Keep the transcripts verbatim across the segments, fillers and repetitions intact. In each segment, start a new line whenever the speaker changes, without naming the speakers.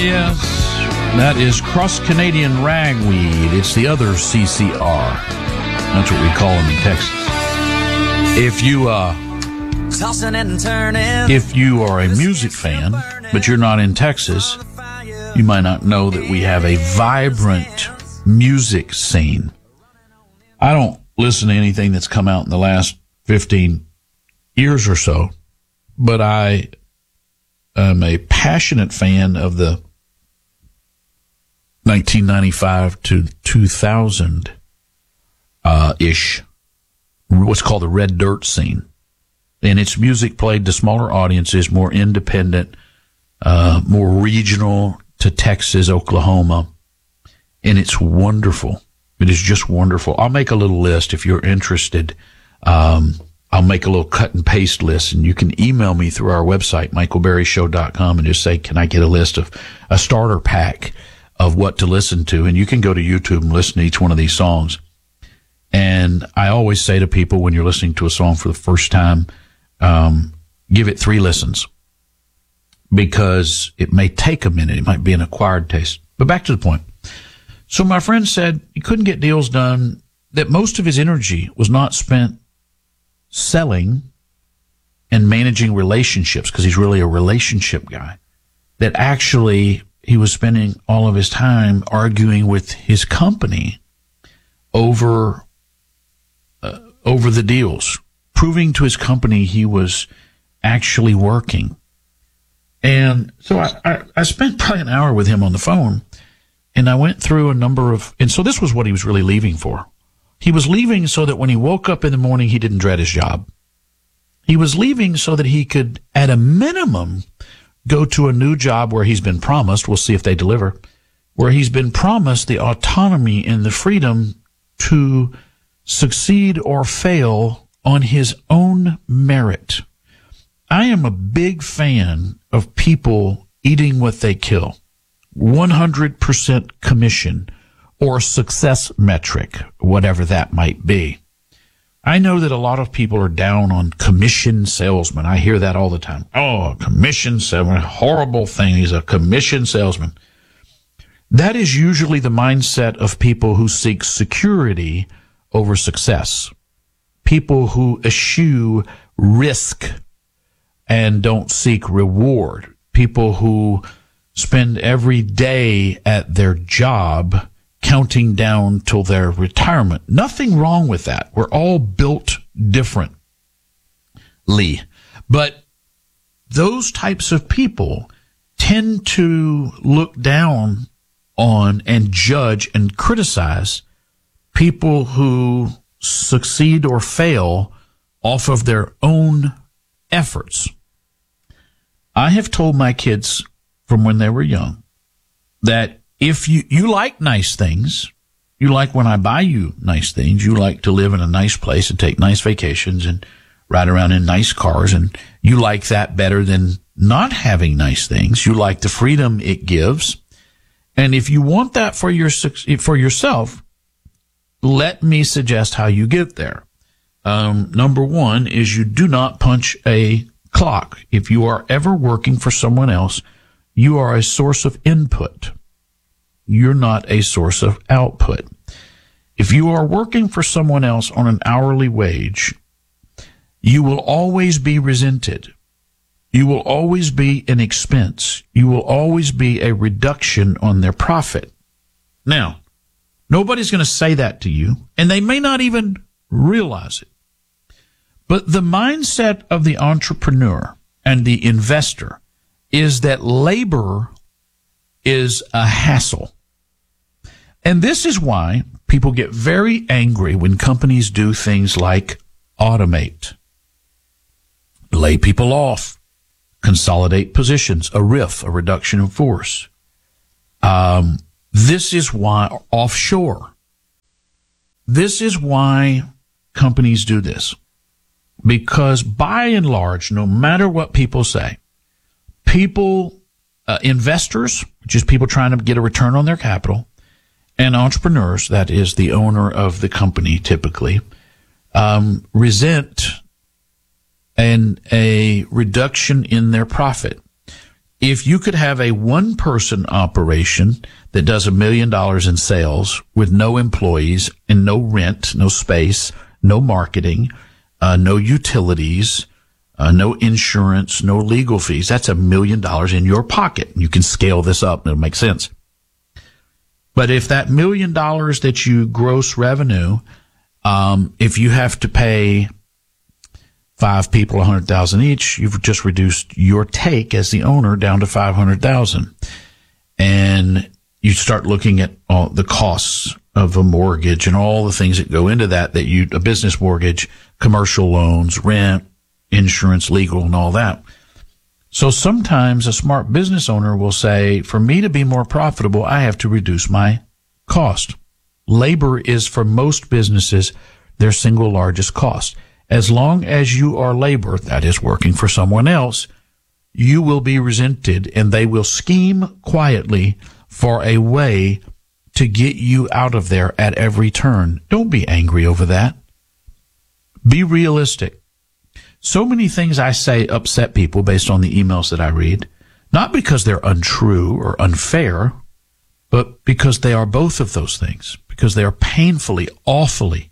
Yes, that is Cross-Canadian Ragweed. It's the other C C R. That's what we call them in Texas. If you, uh, if you are a music fan, but you're not in Texas, you might not know that we have a vibrant music scene. I don't listen to anything that's come out in the last fifteen years or so, but I am a passionate fan of the nineteen ninety-five to two thousand uh, ish, what's called the red dirt scene. And it's music played to smaller audiences, more independent, uh, more regional to Texas, Oklahoma. And it's wonderful. It is just wonderful. I'll make a little list if you're interested. Um, I'll make a little cut and paste list, and you can email me through our website, michael berry show dot com, and just say, can I get a list of a starter pack of what to listen to? And you can go to YouTube and listen to each one of these songs. And I always say to people when you're listening to a song for the first time, um, give it three listens, because it may take a minute. It might be an acquired taste. But back to the point. So my friend said he couldn't get deals done, that most of his energy was not spent selling and managing relationships, because he's really a relationship guy, that actually he was spending all of his time arguing with his company over uh, over the deals, proving to his company he was actually working. And so I, I, I spent probably an hour with him on the phone, and I went through a number of, and so this was what he was really leaving for. He was leaving so that when he woke up in the morning, he didn't dread his job. He was leaving so that he could, at a minimum, go to a new job where he's been promised, we'll see if they deliver, where he's been promised the autonomy and the freedom to succeed or fail on his own merit. I am a big fan of people eating what they kill. one hundred percent commission or success metric, whatever that might be. I know that a lot of people are down on commission salesmen. I hear that all the time. Oh, commission salesman, horrible thing. He's a commission salesman. That is usually the mindset of people who seek security over success. People who eschew risk and don't seek reward. People who spend every day at their job counting down till their retirement. Nothing wrong with that. We're all built differently. But those types of people tend to look down on and judge and criticize people who succeed or fail off of their own efforts. I have told my kids from when they were young that if you, you like nice things, you like when I buy you nice things, you like to live in a nice place and take nice vacations and ride around in nice cars, and you like that better than not having nice things. You like the freedom it gives. And if you want that for your, for yourself, let me suggest how you get there. Um, number one is you do not punch a clock. If you are ever working for someone else, you are a source of input. You're not a source of output. If you are working for someone else on an hourly wage, you will always be resented. You will always be an expense. You will always be a reduction on their profit. Now, nobody's going to say that to you, and they may not even realize it. But the mindset of the entrepreneur and the investor is that labor is a hassle. And this is why people get very angry when companies do things like automate, lay people off, consolidate positions, a R I F, a reduction in force. Um, this is why offshore. This is why companies do this. Because by and large, no matter what people say, people, uh, investors, which is people trying to get a return on their capital, and entrepreneurs, that is the owner of the company typically, um, resent an, a reduction in their profit. if you could have a one-person operation that does a million dollars in sales with no employees and no rent, no space, no marketing, uh, no utilities, uh, no insurance, no legal fees, that's a million dollars in your pocket. You can scale this up and it'll make sense. But if that million dollars that you gross revenue, um, if you have to pay five people one hundred thousand dollars each, you've just reduced your take as the owner down to five hundred thousand dollars. And you start looking at all the costs of a mortgage and all the things that go into that, that you, a business mortgage, commercial loans, rent, insurance, legal, and all that. So sometimes a smart business owner will say, for me to be more profitable, I have to reduce my cost. Labor is, for most businesses, their single largest cost. As long as you are labor, that is working for someone else, you will be resented and they will scheme quietly for a way to get you out of there at every turn. Don't be angry over that. Be realistic. So many things I say upset people based on the emails that I read, not because they're untrue or unfair, but because they are both of those things, because they are painfully, awfully,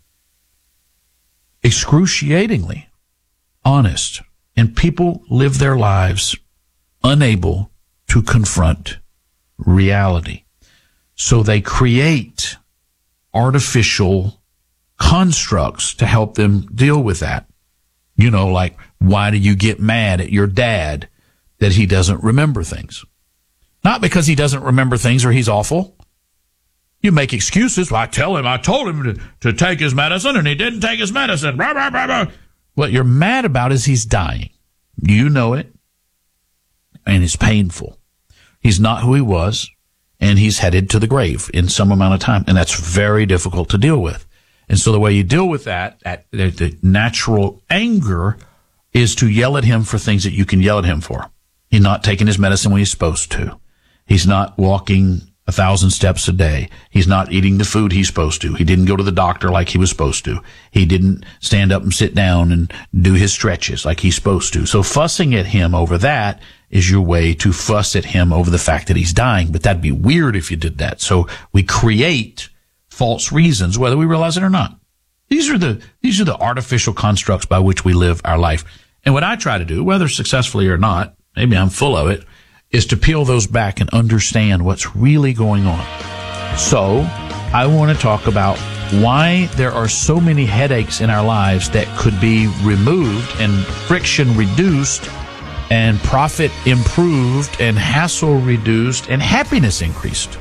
excruciatingly honest, and people live their lives unable to confront reality. So they create artificial constructs to help them deal with that. You know, like, why do you get mad at your dad that he doesn't remember things? Not because he doesn't remember things or he's awful. You make excuses. Well, I tell him, I told him to, to take his medicine and he didn't take his medicine. Blah, blah, blah, blah. What you're mad about is he's dying. You know it. And it's painful. He's not who he was. And he's headed to the grave in some amount of time. And that's very difficult to deal with. And so the way you deal with that, at the, the natural anger, is to yell at him for things that you can yell at him for. He's not taking his medicine when he's supposed to. He's not walking a thousand steps a day. He's not eating the food he's supposed to. He didn't go to the doctor like he was supposed to. He didn't stand up and sit down and do his stretches like he's supposed to. So fussing at him over that is your way to fuss at him over the fact that he's dying. But that'd be weird if you did that. So we create false reasons, whether we realize it or not. These are the, these are the artificial constructs by which we live our life. And what I try to do, whether successfully or not, maybe I'm full of it, is to peel those back and understand what's really going on. So I want to talk about why there are so many headaches in our lives that could be removed and friction reduced and profit improved and hassle reduced and happiness increased.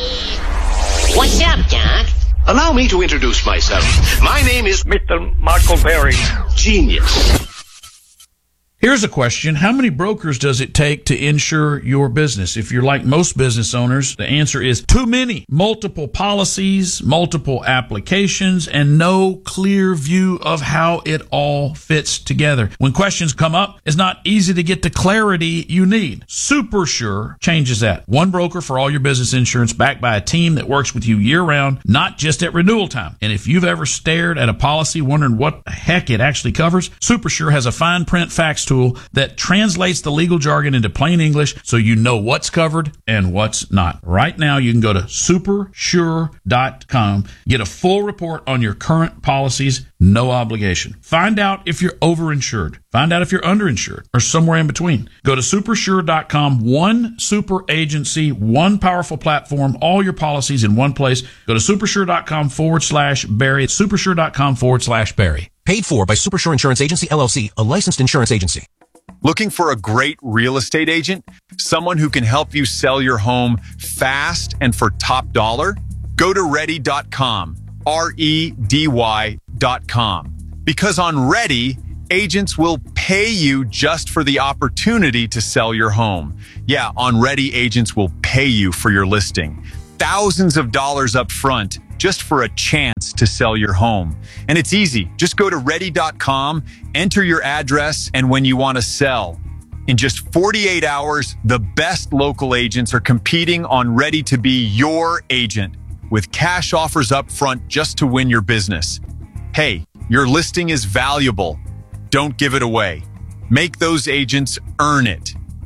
What's up, Doc?
Allow me to introduce myself. My name is
Mister Michael Berry.
Genius.
Here's a question. How many brokers does it take to insure your business? If you're like most business owners, the answer is too many. Multiple policies, multiple applications, and no clear view of how it all fits together. When questions come up, it's not easy to get the clarity you need. SuperSure changes that. One broker for all your business insurance, backed by a team that works with you year-round, not just at renewal time. And if you've ever stared at a policy wondering what the heck it actually covers, SuperSure has a fine print fax tool that translates the legal jargon into plain English so you know what's covered and what's not. Right now, you can go to super sure dot com, get a full report on your current policies, no obligation. Find out if you're overinsured. Find out if you're underinsured or somewhere in between. Go to super sure dot com, one super agency, one powerful platform, all your policies in one place. Go to supersure dot com forward slash Barry, supersure dot com forward slash Barry.
Paid for by SuperSure Insurance Agency, L L C, a licensed insurance agency.
Looking for a great real estate agent? Someone who can help you sell your home fast and for top dollar? Go to ready dot com, R E D Y dot com. Because on Ready, agents will pay you just for the opportunity to sell your home. Yeah, on Ready, agents will pay you for your listing. Thousands of dollars up front just for a chance to sell your home. And it's easy. Just go to ready dot com, enter your address, and when you want to sell. In just forty-eight hours, the best local agents are competing on Ready to be your agent with cash offers up front just to win your business. Hey, your listing is valuable. Don't give it away. Make those agents earn it. Get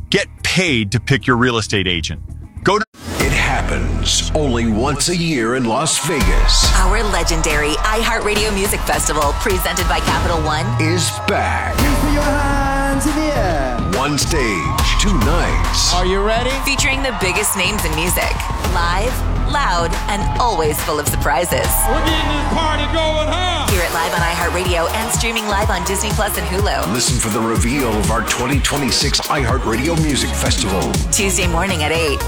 paid to pick your real estate agent. Go to
It happens only once a year in Las Vegas.
Our legendary iHeartRadio Music Festival, presented by Capital One,
Is back.
Put your hands in the air.
One stage, two nights.
Are you ready?
featuring the biggest names in music. Live, loud, and always full of surprises.
We're getting this party going, huh?
Hear it live on iHeartRadio and streaming live on Disney Plus and Hulu.
Listen for the reveal of our twenty twenty-six iHeartRadio Music Festival.
Tuesday morning at eight.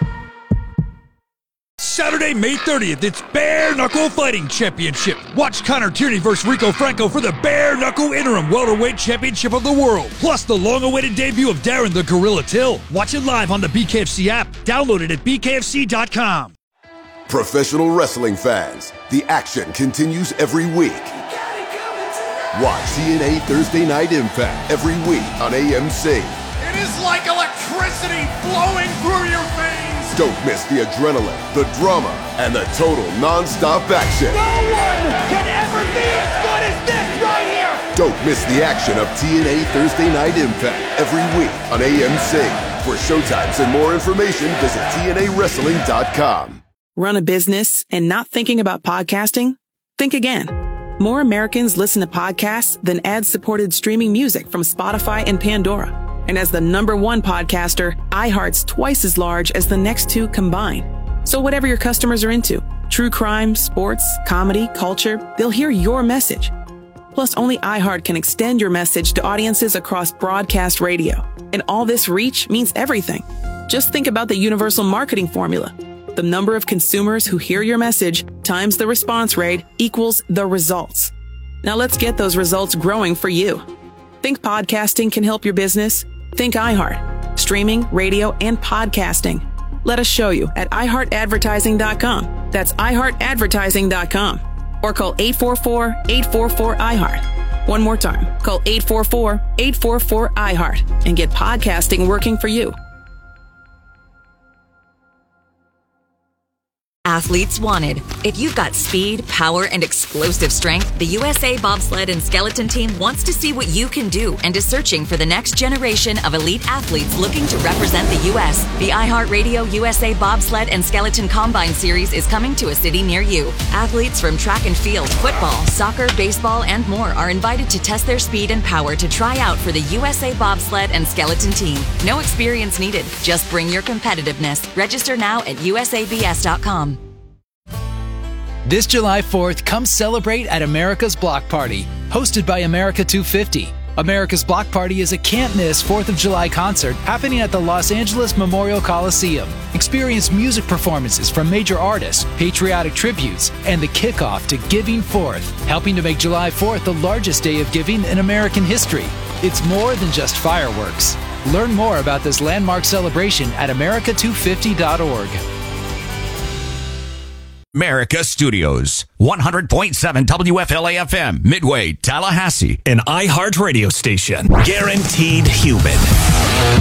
Saturday, May thirtieth, it's Bare Knuckle Fighting Championship. Watch Connor Tierney versus Rico Franco for the Bare Knuckle Interim Welterweight Championship of the World. Plus the long-awaited debut of Darren the Gorilla Till. Watch it live on the B K F C app. Download it at B K F C dot com.
Professional wrestling fans, the action continues every week. Watch T N A Thursday Night Impact every week on A M C.
It is like electricity flowing through your veins.
Don't miss the adrenaline, the drama, and the total non-stop action.
No one can ever be as good as this right here.
Don't miss the action of T N A Thursday Night Impact every week on A M C. For showtimes and more information, visit T N A wrestling dot com.
Run a business and not thinking about podcasting? Think again. More Americans listen to podcasts than ad-supported streaming music from Spotify and Pandora. And as the number one podcaster, iHeart's twice as large as the next two combined. So whatever your customers are into, true crime, sports, comedy, culture, they'll hear your message. Plus, only iHeart can extend your message to audiences across broadcast radio. And all this reach means everything. Just think about the universal marketing formula. The number of consumers who hear your message times the response rate equals the results. Now let's get those results growing for you. Think podcasting can help your business? Think iHeart. Streaming, radio, and podcasting. Let us show you at i heart advertising dot com. That's i heart advertising dot com. Or call eight four four, eight four four, I heart. One more time. Call eight four four, eight four four, I heart and get podcasting working for you.
Athletes wanted. If you've got speed, power, and explosive strength, the U S A Bobsled and Skeleton Team wants to see what you can do and is searching for the next generation of elite athletes looking to represent the U S The iHeartRadio U S A Bobsled and Skeleton Combine Series is coming to a city near you. Athletes from track and field, football, soccer, baseball, and more are invited to test their speed and power to try out for the U S A Bobsled and Skeleton Team. No experience needed. Just bring your competitiveness. Register now at U S A B S dot com.
This July fourth, come celebrate at America's Block Party, hosted by America two fifty. America's Block Party is a can't-miss fourth of July concert happening at the Los Angeles Memorial Coliseum. Experience music performances from major artists, patriotic tributes, and the kickoff to Giving Fourth, helping to make July fourth the largest day of giving in American history. It's more than just fireworks. Learn more about this landmark celebration at America two fifty dot org.
America Studios, one hundred point seven W F L A F M, Midway, Tallahassee.
An iHeart radio station. Guaranteed human.